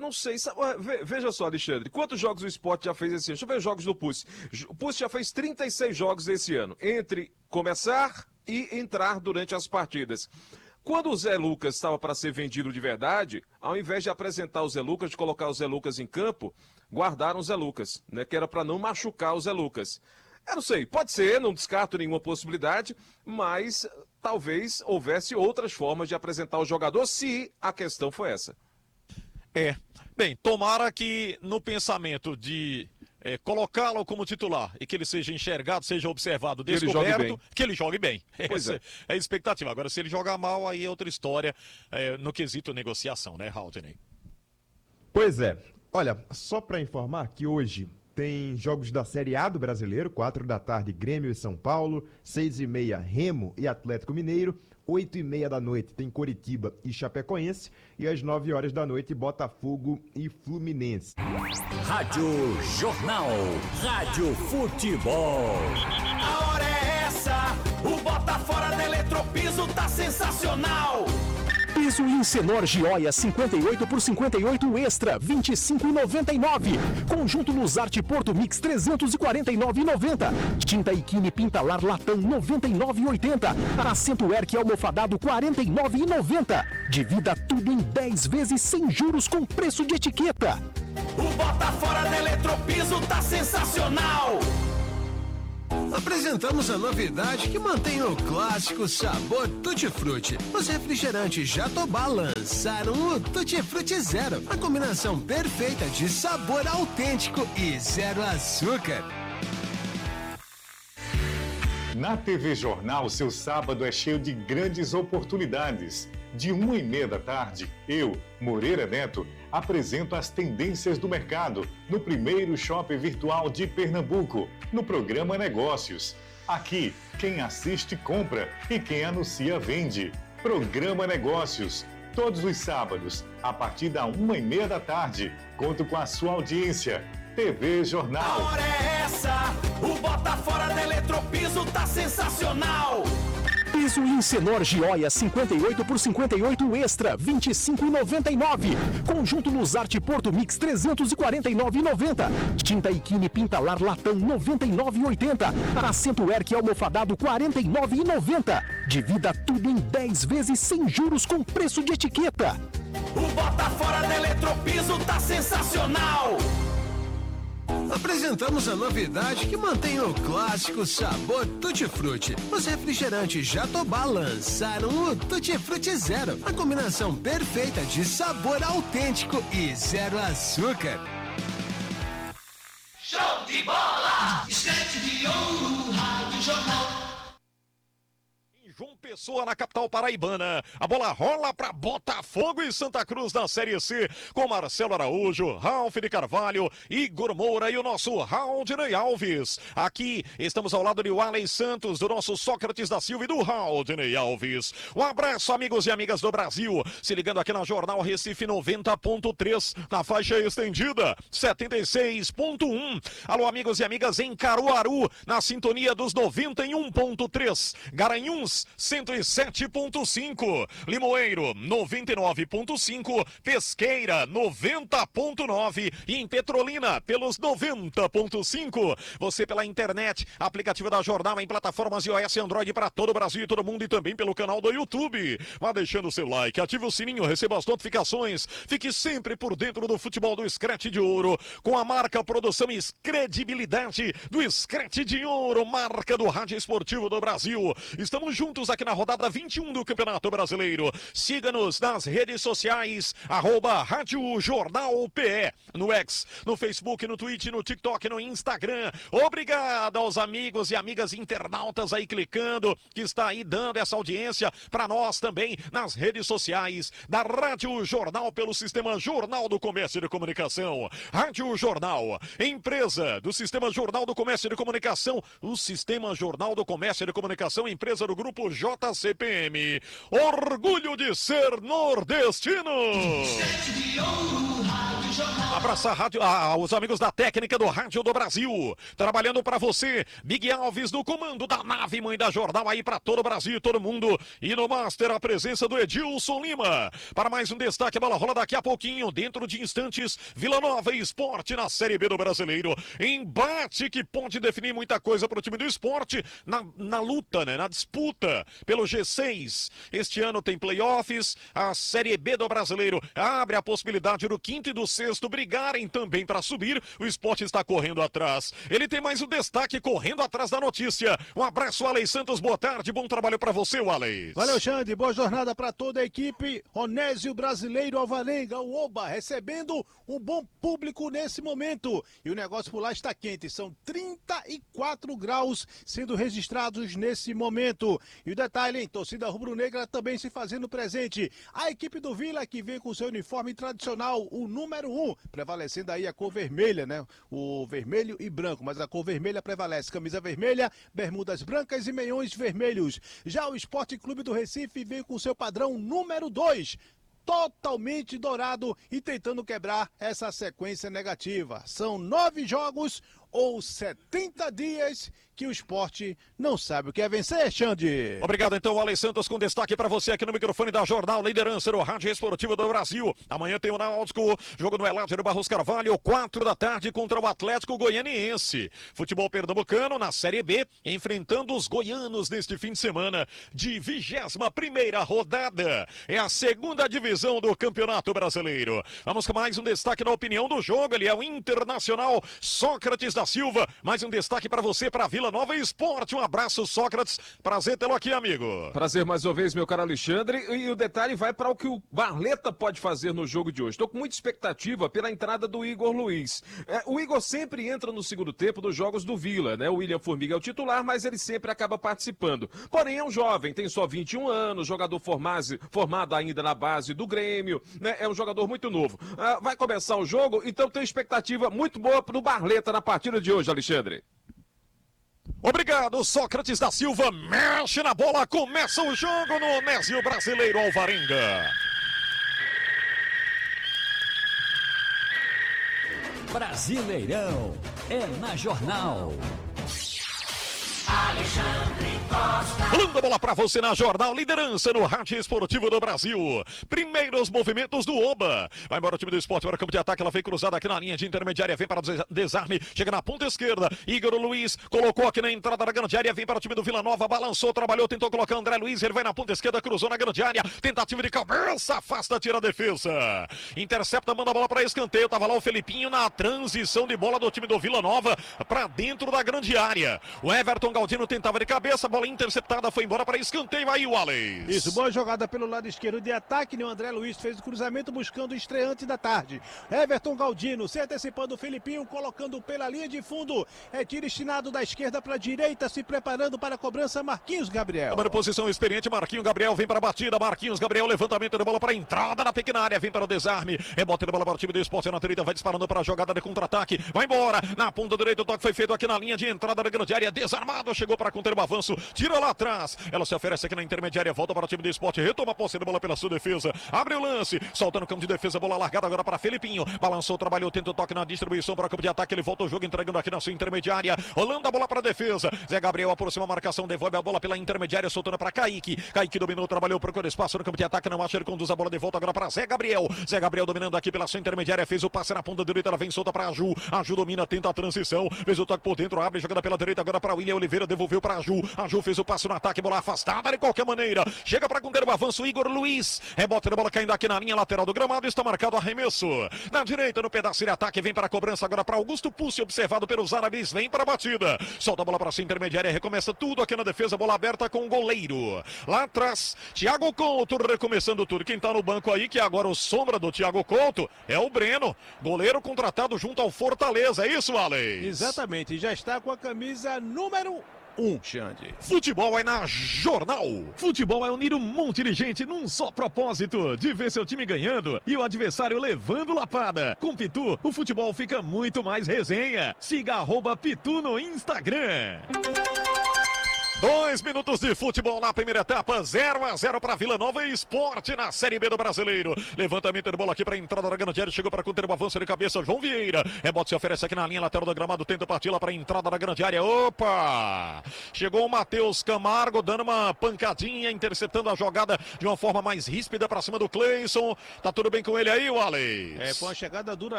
não sei. Veja só, Alexandre, quantos jogos o Sport já fez esse ano? Deixa eu ver os jogos do Puss. O Puss já fez 36 jogos esse ano, entre começar e entrar durante as partidas. Quando o Zé Lucas estava para ser vendido de verdade, ao invés de apresentar o Zé Lucas, de colocar o Zé Lucas em campo, guardaram o Zé Lucas, né? Que era para não machucar o Zé Lucas. Eu não sei, pode ser, não descarto nenhuma possibilidade, mas talvez houvesse outras formas de apresentar o jogador se a questão for essa. Bem, tomara que no pensamento de colocá-lo como titular e que ele seja enxergado, seja observado, descoberto, que ele jogue bem. Essa é a expectativa. Agora, se ele jogar mal, aí é outra história no quesito negociação, né, Haldney? Pois é. Olha, só para informar que hoje tem jogos da Série A do Brasileiro, 4 da tarde, Grêmio e São Paulo, 6h30, Remo e Atlético Mineiro, 8h30 da noite tem Coritiba e Chapecoense e às 9 horas da noite Botafogo e Fluminense. Rádio Jornal, Rádio Futebol. A hora é essa, o Bota Fora da Eletropiso tá sensacional. Piso Incenor Gioia 58 por 58 Extra, 25,99. Conjunto Luzarte Porto Mix 349,90. Tinta Ikine Pintalar Latão 99,80. Assento Erque almofadado 49,90. Divida tudo em 10 vezes sem juros com preço de etiqueta. O Bota Fora da Eletropiso tá sensacional. Apresentamos a novidade que mantém o clássico sabor Tutti Frutti. Os refrigerantes Jatobá lançaram o Tutti Frutti Zero, a combinação perfeita de sabor autêntico e zero açúcar. Na TV Jornal, seu sábado é cheio de grandes oportunidades. De 1h30 da tarde, eu, Moreira Neto, apresento as tendências do mercado no primeiro shopping virtual de Pernambuco, no programa Negócios. Aqui, quem assiste compra e quem anuncia vende. Programa Negócios, todos os sábados, a partir da 1h30 da tarde. Conto com a sua audiência. TV Jornal. A hora é essa, o Bota Fora da Eletropiso tá sensacional. Piso Incenor Gioia 58 por 58 Extra, 25,99. Conjunto Luzarte Porto Mix 349,90. Tinta Ikine Pintalar Latão 99,80. Assento Erque almofadado 49,90. Divida tudo em 10 vezes sem juros com preço de etiqueta. O Bota Fora da Eletropiso tá sensacional. Apresentamos a novidade que mantém o clássico sabor Tutti Frutti. Os refrigerantes Jatobá lançaram o Tutti Frutti Zero, a combinação perfeita de sabor autêntico e zero açúcar. Show de bola! Esquete de ouro, Rádio Jornal. João Pessoa, na capital paraibana. A bola rola para Botafogo e Santa Cruz na Série C, com Marcelo Araújo, Ralf de Carvalho, Igor Moura e o nosso Haldney Alves. Aqui estamos ao lado de Walley Santos, do nosso Sócrates da Silva e do Haldney Alves. Um abraço, amigos e amigas do Brasil. Se ligando aqui na Jornal Recife 90.3, na faixa estendida 76.1. Alô, amigos e amigas em Caruaru, na sintonia dos 91.3. Garanhuns 107.5, Limoeiro 99.5, Pesqueira 90.9 e em Petrolina pelos 90.5. Você pela internet, aplicativo da Jornal em plataformas iOS e Android para todo o Brasil e todo mundo e também pelo canal do YouTube. Vá deixando o seu like, ative o sininho, receba as notificações, fique sempre por dentro do futebol do Scratch de Ouro, com a marca, produção e credibilidade do Scratch de Ouro, marca do Rádio Esportivo do Brasil. Estamos juntos aqui na rodada 21 do Campeonato Brasileiro. Siga-nos nas redes sociais, @Rádio Jornal PE, no X, no Facebook, no Twitch, no TikTok, no Instagram. Obrigado aos amigos e amigas internautas aí clicando, que está aí dando essa audiência para nós também nas redes sociais da Rádio Jornal pelo Sistema Jornal do Comércio e de Comunicação. Rádio Jornal, empresa do Sistema Jornal do Comércio e de Comunicação, o Sistema Jornal do Comércio e de Comunicação, empresa do Grupo JCPM. Orgulho de ser nordestino. Abraçar os amigos da técnica do Rádio do Brasil. Trabalhando para você, Big Alves no comando da nave mãe da Jornal aí para todo o Brasil e todo mundo. E no Master a presença do Edilson Lima. Para mais um destaque, a bola rola daqui a pouquinho. Dentro de instantes, Vila Nova e Sport na Série B do Brasileiro. Embate que pode definir muita coisa para o time do Sport na luta, né? Na disputa pelo G6. Este ano tem playoffs. A Série B do Brasileiro abre a possibilidade do quinto e do sexto brigarem também para subir. O Sport está correndo atrás. Ele tem mais um destaque correndo atrás da notícia. Um abraço, Alex Santos. Boa tarde, bom trabalho para você, Alex. Valeu, Xande. Boa jornada para toda a equipe. Onésio Brasileiro Alvarenga, o Oba, recebendo um bom público nesse momento. E o negócio por lá está quente. São 34 graus sendo registrados nesse momento. E o detalhe, hein? Torcida rubro-negra também se fazendo presente. A equipe do Vila que vem com seu uniforme tradicional, o número 1, prevalecendo aí a cor vermelha, né? O vermelho e branco, mas a cor vermelha prevalece. Camisa vermelha, bermudas brancas e meiões vermelhos. Já o Esporte Clube do Recife vem com seu padrão número 2. Totalmente dourado e tentando quebrar essa sequência negativa. São 9 jogos ou 70 dias que o Esporte não sabe o que é vencer, Xande. Obrigado, então, Alex Santos, com destaque para você aqui no microfone da Jornal Liderança no Rádio Esportivo do Brasil. Amanhã tem o Náutico, jogo no Eládio Barros Carvalho, 4 da tarde contra o Atlético Goianiense. Futebol pernambucano na Série B, enfrentando os goianos neste fim de semana de 21ª rodada. É a segunda divisão do Campeonato Brasileiro. Vamos com mais um destaque na opinião do jogo. Ele é o Internacional Sócrates da Silva. Mais um destaque para você, para Vila Nova e Sport. Um abraço, Sócrates. Prazer tê-lo aqui, amigo. Prazer mais uma vez, meu caro Alexandre. E o detalhe vai para o que o Barleta pode fazer no jogo de hoje. Estou com muita expectativa pela entrada do Igor Luiz. O Igor sempre entra no segundo tempo dos jogos do Vila, né? O William Formiga é o titular, mas ele sempre acaba participando. Porém, é um jovem, tem só 21 anos, jogador formado ainda na base do Grêmio, né? É um jogador muito novo. Vai começar o jogo, então tenho expectativa muito boa pro Barleta na partida de hoje, Alexandre. Obrigado, Sócrates da Silva. Mexe na bola, começa o jogo no Onésio Brasileiro Alvarenga. Brasileirão é na Jornal. Alexandre Costa. Rolando a bola pra você na Jornal Liderança no Rádio Esportivo do Brasil. Primeiros movimentos do Oba. Vai embora o time do Esporte para o campo de ataque. Ela vem cruzada aqui na linha de intermediária. Vem para o desarme. Chega na ponta esquerda. Igor Luiz colocou aqui na entrada da grande área. Vem para o time do Vila Nova. Balançou, trabalhou, tentou colocar André Luiz. Ele vai na ponta esquerda, cruzou na grande área. Tentativa de cabeça, afasta, tira a defesa. Intercepta, manda a bola para escanteio. Tava lá o Felipinho na transição de bola do time do Vila Nova para dentro da grande área. O Everton Galdino tentava de cabeça, bola interceptada, foi embora para escanteio, aí o Alex. Isso, boa jogada pelo lado esquerdo de ataque, né? O André Luiz fez o cruzamento buscando o estreante da tarde. Everton Galdino se antecipando o Felipinho, colocando pela linha de fundo. É tiro destinado da esquerda para a direita, se preparando para a cobrança, Marquinhos Gabriel. Tomando posição experiente, Marquinhos Gabriel vem para a batida, Marquinhos Gabriel, levantamento da bola para a entrada na pequena área, vem para o desarme, rebota de bola para o time do Esporte na direita, vai disparando para a jogada de contra-ataque, vai embora, na ponta direita o toque foi feito aqui na linha de entrada da grande área, desarmado, chegou para conter o avanço, tira lá atrás, ela se oferece aqui na intermediária, volta para o time do Esporte, retoma a posse de bola pela sua defesa, abre o lance, solta no campo de defesa, bola largada agora para Felipinho, balançou, trabalhou, tenta o toque na distribuição para o campo de ataque, ele volta o jogo entregando aqui na sua intermediária, rolando a bola para a defesa, Zé Gabriel aproxima a marcação, devolve a bola pela intermediária, soltando para Kaique, Kaique dominou, trabalhou, procura espaço no campo de ataque, não acha, ele conduz a bola de volta agora para Zé Gabriel dominando aqui pela sua intermediária, fez o passe na ponta direita, ela vem solta para a Ju domina, tenta a transição, fez o toque por dentro, abre, jogada pela direita agora para William Oliveira, devolveu para a Ju fez o passe no ataque, bola afastada de qualquer maneira, chega para conter o avanço, Igor Luiz, rebote da bola caindo aqui na linha lateral do gramado, está marcado arremesso, na direita no pedaço de ataque, vem para a cobrança agora para Augusto Pucci, observado pelos árabes, vem para a batida, solta a bola para a sua intermediária, recomeça tudo aqui na defesa, bola aberta com o goleiro, lá atrás, Thiago Couto recomeçando tudo, quem tá no banco aí, que é agora o sombra do Thiago Couto, é o Breno, goleiro contratado junto ao Fortaleza, é isso, Alex? Exatamente, já está com a camisa número 1, Xande. Futebol é na Jornal. Futebol é unir um monte de gente num só propósito, de ver seu time ganhando e o adversário levando lapada. Com Pitu, o futebol fica muito mais resenha. Siga @Pitu no Instagram. 2 minutos de futebol na primeira etapa, 0-0 para Vila Nova e Sport na Série B do Brasileiro. Levantamento de bola aqui para a entrada da grande área, chegou para conter o avanço de cabeça, João Vieira. Rebote se oferece aqui na linha lateral do gramado, tenta partir lá para a entrada da grande área. Opa! Chegou o Matheus Camargo dando uma pancadinha, interceptando a jogada de uma forma mais ríspida para cima do Cleison. Tá tudo bem com ele aí, Wallace? Foi uma chegada dura